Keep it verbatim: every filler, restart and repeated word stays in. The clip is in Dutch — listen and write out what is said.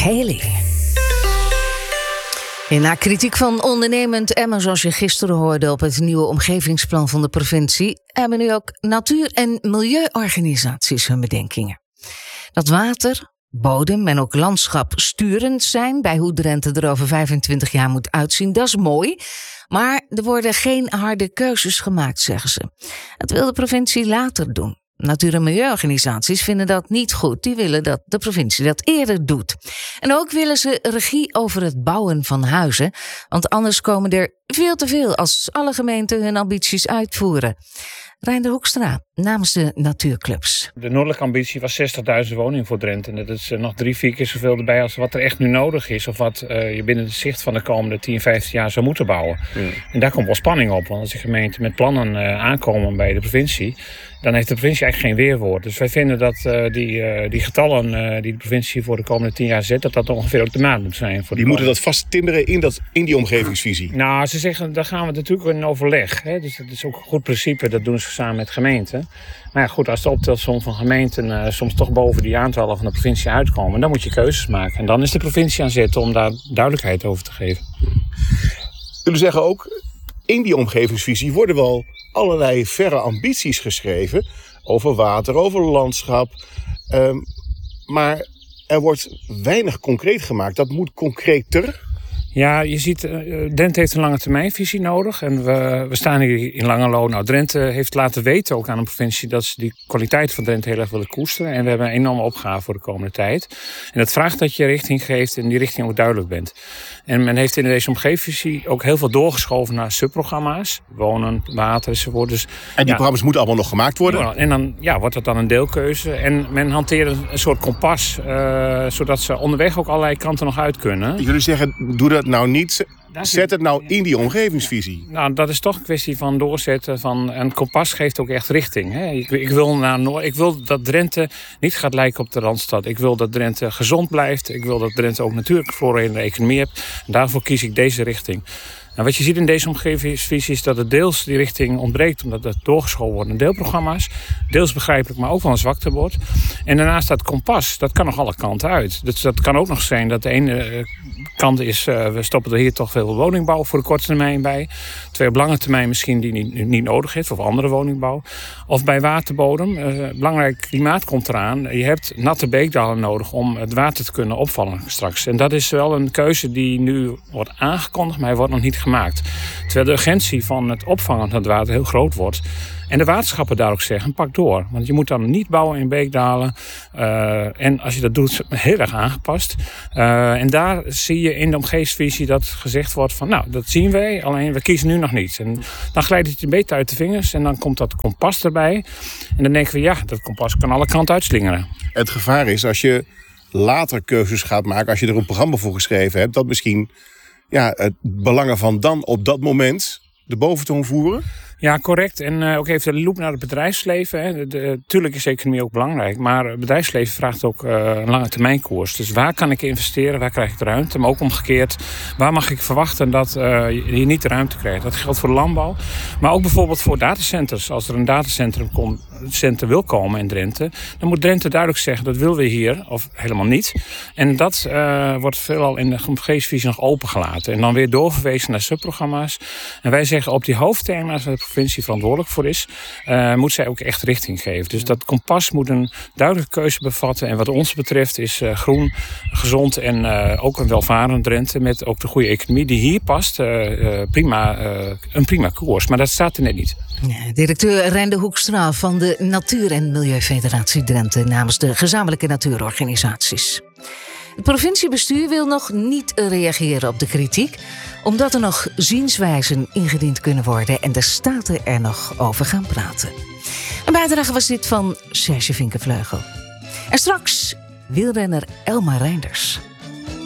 Haley. En na kritiek van ondernemend Emmen, zoals je gisteren hoorde op het nieuwe omgevingsplan van de provincie, hebben nu ook natuur- en milieuorganisaties hun bedenkingen. Dat water, bodem en ook landschap sturend zijn bij hoe Drenthe er over vijfentwintig jaar moet uitzien, dat is mooi. Maar er worden geen harde keuzes gemaakt, zeggen ze. Dat wil de provincie later doen. Natuur- en milieuorganisaties vinden dat niet goed. Die willen dat de provincie dat eerder doet. En ook willen ze regie over het bouwen van huizen. Want anders komen er veel te veel als alle gemeenten hun ambities uitvoeren. Reinder Hoekstra, namens de natuurclubs. De noordelijke ambitie was zestigduizend woningen voor Drenthe. En dat is nog drie, vier keer zoveel erbij als wat er echt nu nodig is. Of wat uh, je binnen het zicht van de komende tien, vijftien jaar zou moeten bouwen. Hmm. En daar komt wel spanning op. Want als de gemeenten met plannen uh, aankomen bij de provincie, dan heeft de provincie eigenlijk geen weerwoord. Dus wij vinden dat uh, die, uh, die getallen uh, die de provincie voor de komende tien jaar zet, dat dat ongeveer ook de maat moet zijn. Voor die moeten dat vast timmeren in, dat, in die omgevingsvisie. Nou, ze zeggen, daar gaan we natuurlijk in overleg. Hè? Dus dat is ook een goed principe, dat doen ze samen met gemeenten. Maar ja, goed, als de optelsom van gemeenten uh, soms toch boven die aantallen van de provincie uitkomen, dan moet je keuzes maken. En dan is de provincie aan zet om daar duidelijkheid over te geven. Jullie zeggen ook, in die omgevingsvisie worden wel allerlei verre ambities geschreven over water, over landschap. Um, maar er wordt weinig concreet gemaakt. Dat moet concreter. Ja, je ziet, uh, Drenthe heeft een lange termijnvisie nodig. En we, we staan hier in Langerlo. Nou, Drenthe heeft laten weten ook aan de provincie dat ze die kwaliteit van Drenthe heel erg willen koesteren. En we hebben een enorme opgave voor de komende tijd. En dat vraagt dat je richting geeft en die richting ook duidelijk bent. En men heeft in deze omgevingsvisie ook heel veel doorgeschoven naar subprogramma's. Wonen, water enzovoort. Dus, en die ja, programma's moeten allemaal nog gemaakt worden? En dan ja, wordt dat dan een deelkeuze. En men hanteert een soort kompas, uh, zodat ze onderweg ook allerlei kanten nog uit kunnen. Jullie zeggen, doe dat nou niet, zet het nou in die omgevingsvisie. Nou, dat is toch een kwestie van doorzetten. Van, een kompas geeft ook echt richting. Hè. Ik, ik, wil naar Noord, ik wil dat Drenthe niet gaat lijken op de Randstad. Ik wil dat Drenthe gezond blijft. Ik wil dat Drenthe ook natuurlijke flora in de economie heeft. En daarvoor kies ik deze richting. Nou, wat je ziet in deze omgevingsvisie is dat het deels die richting ontbreekt, omdat het doorgeschoven wordt in deelprogramma's. Deels begrijpelijk, maar ook wel een zwaktebord. En daarnaast dat kompas, dat kan nog alle kanten uit. Dus dat kan ook nog zijn dat de ene kant is, uh, we stoppen er hier toch veel woningbouw voor de korte termijn bij. Terwijl op lange termijn misschien die niet, niet nodig heeft, of andere woningbouw. Of bij waterbodem, uh, belangrijk klimaat komt eraan. Je hebt natte beekdalen nodig om het water te kunnen opvangen straks. En dat is wel een keuze die nu wordt aangekondigd, maar hij wordt nog niet gemaakt. Terwijl de urgentie van het opvangen van het water heel groot wordt. En de waterschappen daar ook zeggen, pak door. Want je moet dan niet bouwen in beekdalen. Uh, en als je dat doet, heel erg aangepast. Uh, en daar zie je in de omgevingsvisie dat gezegd wordt van, nou, dat zien wij, alleen we kiezen nu nog niet. En dan glijdt het een beetje uit de vingers en dan komt dat kompas erbij. En dan denken we, ja, dat kompas kan alle kanten uitslingeren. Het gevaar is, als je later keuzes gaat maken, als je er een programma voor geschreven hebt, dat misschien ja, het belangen van dan op dat moment de boventoon voeren? Ja, correct. En uh, ook even de loop naar het bedrijfsleven. Hè. De, de, tuurlijk is economie ook belangrijk. Maar het bedrijfsleven vraagt ook uh, een lange termijn koers. Dus waar kan ik investeren? Waar krijg ik de ruimte? Maar ook omgekeerd, waar mag ik verwachten dat uh, je niet de ruimte krijgt? Dat geldt voor de landbouw. Maar ook bijvoorbeeld voor datacenters. Als er een datacentrum kom, center wil komen in Drenthe, dan moet Drenthe duidelijk zeggen, dat willen we hier. Of helemaal niet. En dat uh, wordt veelal in de omgevingsvisie nog opengelaten. En dan weer doorverwezen naar subprogramma's. En wij zeggen op die hoofdthema's waar de provincie verantwoordelijk voor is, uh, moet zij ook echt richting geven. Dus dat kompas moet een duidelijke keuze bevatten. En wat ons betreft is uh, groen, gezond en uh, ook een welvarend Drenthe met ook de goede economie die hier past. Uh, uh, prima, uh, een prima koers. Maar dat staat er net niet. Ja, directeur Reinder Hoekstra van de Natuur- en Milieufederatie Drenthe namens de gezamenlijke natuurorganisaties. Het provinciebestuur wil nog niet reageren op de kritiek, omdat er nog zienswijzen ingediend kunnen worden en de staten er nog over gaan praten. Een bijdrage was dit van Serge Vinkenvleugel. En straks wielrenner Elma Reinders.